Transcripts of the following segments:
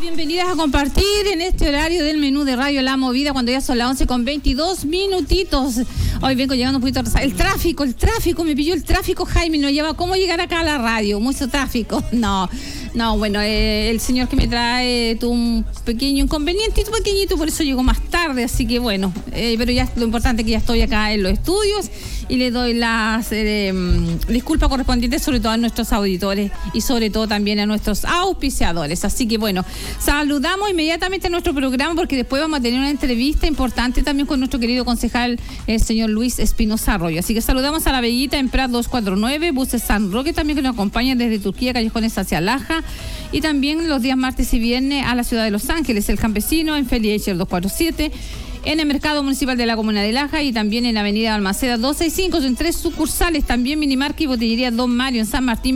Bienvenidas a compartir en este horario del menú de Radio La Movida, cuando ya son las 11:22 minutitos. Hoy vengo llegando un poquito atrasada. El tráfico, me pilló el tráfico, Jaime, no lleva cómo llegar acá a la radio, mucho tráfico. No, bueno, el señor que me trae tuvo un pequeño inconveniente, pequeñito, por eso llegó más tarde, así que bueno, pero ya lo importante es que ya estoy acá en los estudios y le doy las disculpas correspondientes, sobre todo a nuestros auditores y sobre todo también a nuestros auspiciadores. Así que bueno, saludamos inmediatamente a nuestro programa porque después vamos a tener una entrevista importante también con nuestro querido concejal, el señor Luis Espinosa Arroyo. Así que saludamos a la Bellita en Prat 249, Buses San Roque también, que nos acompaña desde Turquía, Callejones hacia Laja, y también los días martes y viernes a la ciudad de Los Ángeles, El Campesino, en Feliacher 247, en el Mercado Municipal de la Comuna de Laja y también en Avenida Balmaceda 265, en 3 sucursales, también Minimarca y Botillería Don Mario en San Martín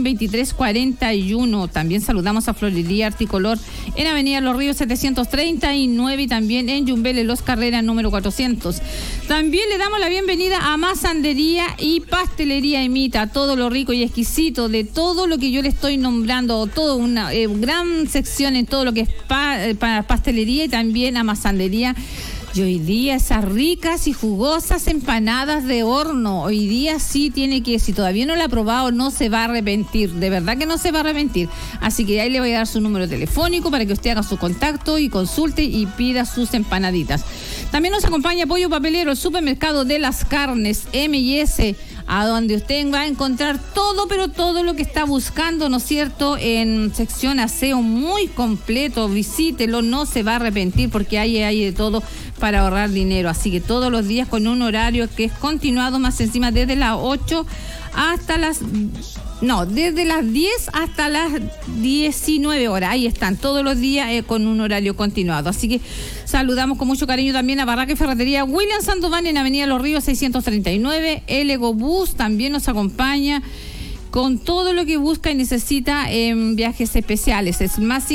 2341. También saludamos a Florería Articolor en Avenida Los Ríos 739 y también en Yumbele Los Carreras número 400. También le damos la bienvenida a Masandería y Pastelería Emita, todo lo rico y exquisito de todo lo que yo le estoy nombrando, toda una gran sección en todo lo que es pastelería y también a Masandería. Y hoy día esas ricas y jugosas empanadas de horno, hoy día sí tiene que, si todavía no la ha probado, no se va a arrepentir, de verdad que no se va a arrepentir. Así que ahí le voy a dar su número telefónico para que usted haga su contacto y consulte y pida sus empanaditas. También nos acompaña Pollo Papelero, el supermercado de las carnes M&S, a donde usted va a encontrar todo, pero todo lo que está buscando, ¿no es cierto?, en sección aseo muy completo. Visítelo, no se va a arrepentir porque hay de todo para ahorrar dinero. Así que todos los días con un horario que es continuado, más encima desde las 8 hasta desde las 10 hasta las 19 horas. Ahí están todos los días con un horario continuado. Así que saludamos con mucho cariño también a Barraca y Ferretería William Sandoval en Avenida Los Ríos 639. El Egobús también nos acompaña con todo lo que busca y necesita en viajes especiales. Es más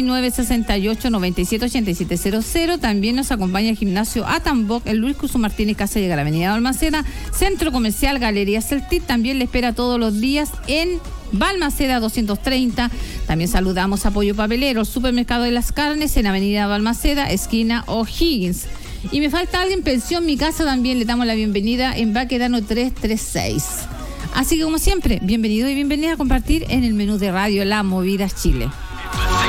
569-68-97-8700. También nos acompaña el gimnasio Atamboc, el Luis Cruz Martínez, Casa Llega, la Avenida Balmaceda, Centro Comercial Galería Celtic. También le espera todos los días en Balmaceda 230. También saludamos a Pollo Papelero, el supermercado de las carnes en Avenida Balmaceda, esquina O'Higgins. Y me falta alguien, Pensión Mi Casa, también le damos la bienvenida en Baquedano 336. Así que como siempre, bienvenido y bienvenida a compartir en el menú de Radio La Movida Chile.